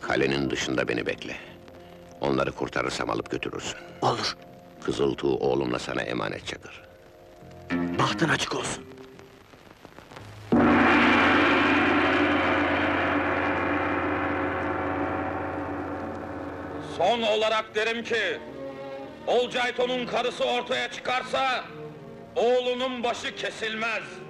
Kalenin dışında beni bekle. Onları kurtarırsam alıp götürürsün. Olur. Kızıltuğ oğlumla sana emanet Çakır. Bahtın açık olsun. Son olarak derim ki, Olcayton'un karısı ortaya çıkarsa, oğlunun başı kesilmez.